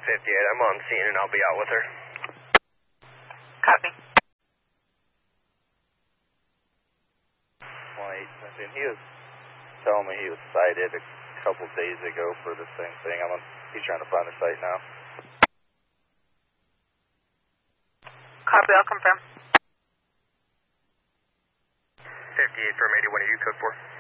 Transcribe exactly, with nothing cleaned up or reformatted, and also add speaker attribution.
Speaker 1: fifty-eight, I'm on scene and I'll be out with her.
Speaker 2: Copy.
Speaker 3: one eight, and he was telling me he was cited a couple days ago for the same thing. I'm on, he's trying to find the site now.
Speaker 2: Copy, I'll confirm.
Speaker 1: fifty-eight from eighty, what are you code for?